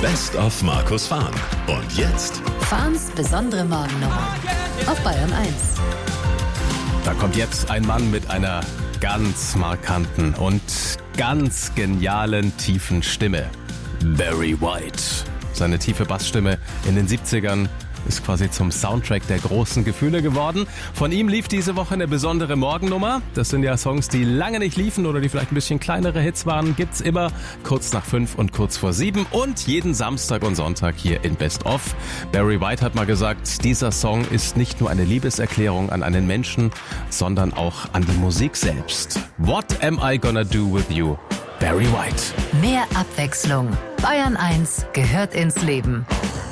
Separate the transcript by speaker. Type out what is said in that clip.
Speaker 1: Best of Markus Fahn. Und jetzt
Speaker 2: Fahns besondere Morgennummer auf Bayern 1.
Speaker 3: Da kommt jetzt ein Mann mit einer ganz markanten und ganz genialen tiefen Stimme. Barry White. Seine tiefe Bassstimme in den 70ern ist quasi zum Soundtrack der großen Gefühle geworden. Von ihm lief diese Woche eine besondere Morgennummer. Das sind ja Songs, die lange nicht liefen oder die vielleicht ein bisschen kleinere Hits waren. Gibt's immer kurz nach 5 und kurz vor 7 und jeden Samstag und Sonntag hier in Best of. Barry White hat mal gesagt, dieser Song ist nicht nur eine Liebeserklärung an einen Menschen, sondern auch an die Musik selbst. What am I gonna do with you? Barry White.
Speaker 2: Mehr Abwechslung. Bayern 1 gehört ins Leben.